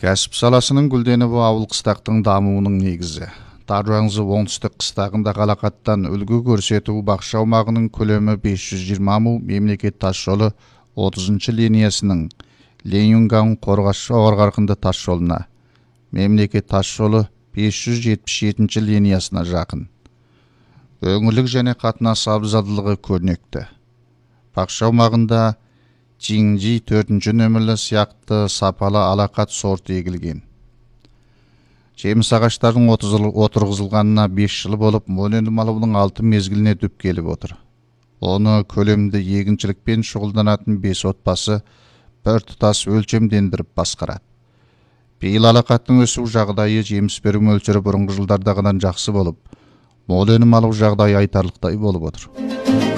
Кәсіп саласының гүлденуі ауыл қыстақтың дамуының негізі. Таржаңзы оңтүстік қыстағында қалақаттан үлгі көрсету бақша аумағының көлемі 520 му, мемлекет тас жолы 30-шы линиясының Ленюнган Қорғарқынды тас жолына, мемлекет тас жолы 577-ші линиясына жақын. Өңірлік және қатынас абзалдылығы көрнекті. Бақша аумағында Жиңжи 4-ші нөмірлі сияқты сапалы алақат сорты егілген. Жеміс ағаштардың отырғызылғанына 5 жыл болып, мол өнім алудың 6 мезгіліне дүп келіп отыр. Оны көлемді егіншілікпен шұғылданатын 5 отбасы бір тұтас өлшемдендіріп басқарады. Биыл алақаттың өсу жағдайы жеміс беру мөлшері бұрынғы жылдардағыдан жақсы болып, мол өнім алу жағдайы айтарлықтай болып отыр.